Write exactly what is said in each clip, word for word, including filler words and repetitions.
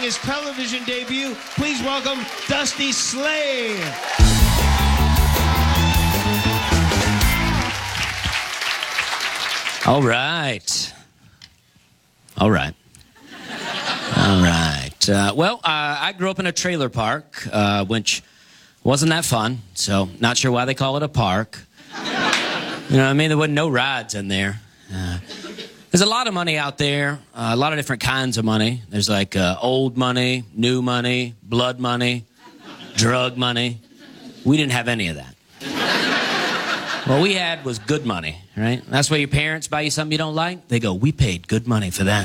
making his television debut. Please welcome Dusty Slay. All right. All right. All right. Uh, well, uh, I grew up in a trailer park, uh, which wasn't that fun, so not sure why they call it a park. You know what I mean? There wasn't no rides in there. Uh, there's a lot of money out there, uh, a lot of different kinds of money. There's like uh, old money, new money, blood money, drug money. We didn't have any of that. What we had was good money, right? That's why your parents buy you something you don't like. They go, we paid good money for that.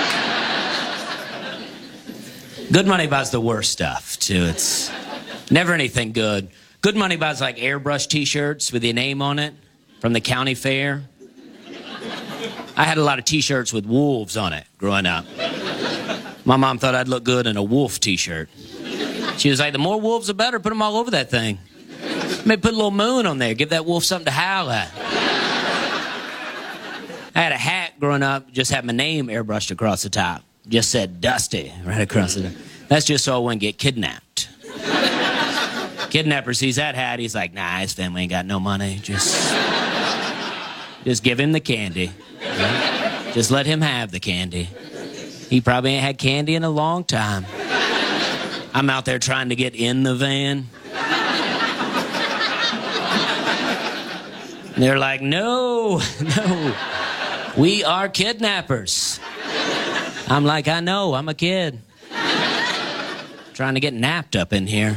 Good money buys the worst stuff, too. It's never anything good. Good money buys like airbrush t-shirts with your name on it from the county fair. I had a lot of t-shirts with wolves on it growing up. My mom thought I'd look good in a wolf t-shirt. She was like, the more wolves, the better. Put them all over that thing. Maybe put a little moon on there. Give that wolf something to howl at. I had a hat growing up, just had my name airbrushed across the top. Just said Dusty right across the top. That's just so I wouldn't get kidnapped. Kidnapper sees that hat, he's like, nah, his family ain't got no money. Just, just give him the candy. Right? Just let him have the candy. He probably ain't had candy in a long time. I'm out there trying to get in the van. They're like, no, no, we are kidnappers. I'm like, I know, I'm a kid. Trying to get napped up in here.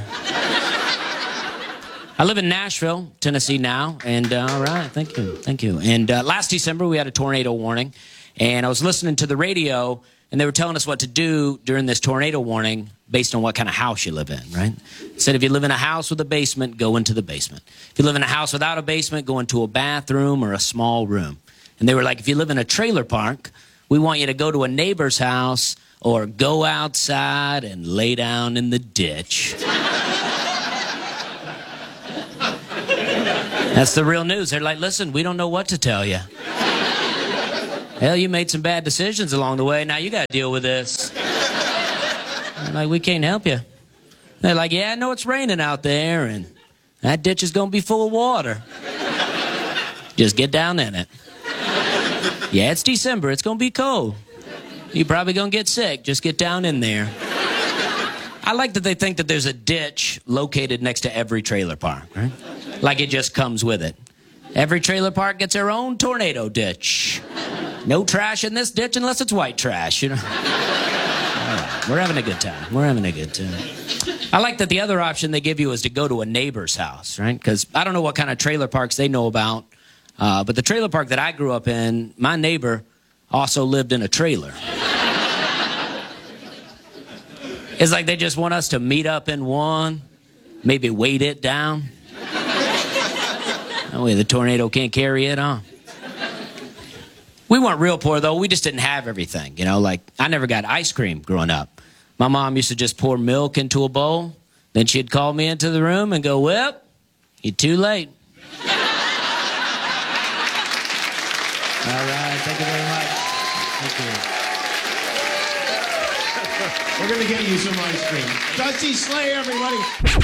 I live in Nashville, Tennessee now, and uh, all right, thank you, thank you. And uh, last December, we had a tornado warning, and I was listening to the radio, and they were telling us what to do during this tornado warning based on what kind of house you live in, right? It said if you live in a house with a basement, go into the basement. If you live in a house without a basement, go into a bathroom or a small room. And they were like, if you live in a trailer park, we want you to go to a neighbor's house or go outside and lay down in the ditch. That's the real news. They're like, listen, we don't know what to tell you. Hell, you made some bad decisions along the way. Now you got to deal with this. I'm like, we can't help you. They're like, yeah, I know it's raining out there, and that ditch is going to be full of water. Just get down in it. Yeah, it's December. It's going to be cold. You're probably going to get sick. Just get down in there. I like that they think that there's a ditch located next to every trailer park, right? Like it just comes with it. Every trailer park gets their own tornado ditch. No trash in this ditch unless it's white trash, you know? All right, we're having a good time. We're having a good time. I like that the other option they give you is to go to a neighbor's house, right? Because I don't know what kind of trailer parks they know about, uh, but the trailer park that I grew up in, my neighbor also lived in a trailer. It's like they just want us to meet up in one, maybe weight it down. That way the tornado can't carry it on. We weren't real poor, though. We just didn't have everything, you know? Like, I never got ice cream growing up. My mom used to just pour milk into a bowl. Then she'd call me into the room and go, well, you're too late. All right, thank you very much. Thank you. We're going to get you some ice cream. Dusty Slay, everybody.